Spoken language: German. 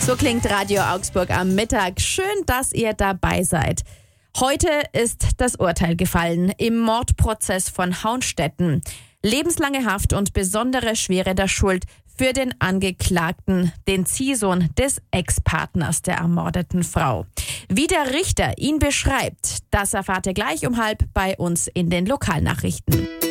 So klingt Radio Augsburg am Mittag. Schön, dass ihr dabei seid. Heute ist das Urteil gefallen im Mordprozess von Haunstetten. Lebenslange Haft und besondere Schwere der Schuld für den Angeklagten, den Ziehsohn des Ex-Partners der ermordeten Frau. Wie der Richter ihn beschreibt, das erfahrt ihr gleich um 12:30 bei uns in den Lokalnachrichten.